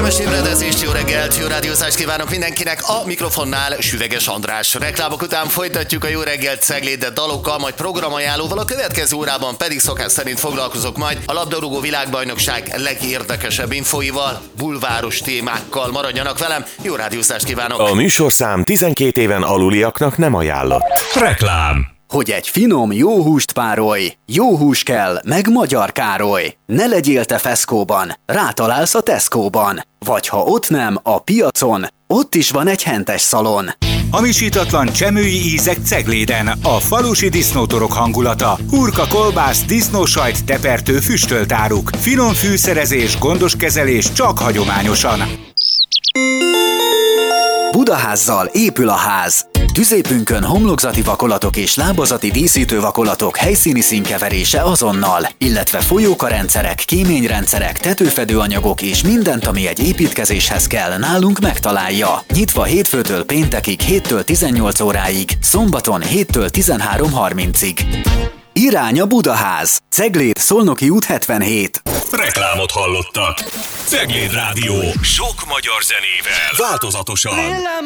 Kellemes ébredezést, jó reggelt, jó rádiózást kívánok mindenkinek. A mikrofonnál Süveges András. Reklámok után folytatjuk a Jó reggelt Ceglédet dalokkal, majd programajánlóval. A következő órában pedig szokás szerint foglalkozok majd a labdarúgó világbajnokság legérdekesebb infóival, bulváros témákkal. Maradjanak velem, jó rádiózást kívánok. A műsorszám 12 éven aluliaknak nem ajánlott. Reklám. Hogy egy finom, jó húst párolj, jó hús kell, meg Magyar Károly. Ne legyél te Feszkóban, rátalálsz a Tesco-ban. Vagy ha ott nem, a piacon, ott is van egy hentes szalon. Hamisítatlan csemői ízek Cegléden, a falusi disznótorok hangulata, hurka, kolbász, disznósajt, tepertő, füstölt áruk, finom fűszerezés, gondos kezelés csak hagyományosan. Budaházzal épül a ház. Tüzépünkön homlokzati vakolatok és lábazati díszítő vakolatok helyszíni színkeverése azonnal, illetve folyókarendszerek, kéményrendszerek, tetőfedőanyagok és mindent, ami egy építkezéshez kell, nálunk megtalálja. Nyitva hétfőtől péntekig 7-től 18 óráig, szombaton 7-től 13:30-ig. Irány a Budaház. Cegléd, Szolnoki út 77. Reklámot hallottak. Cegléd Rádió. Sok magyar zenével. Változatosan.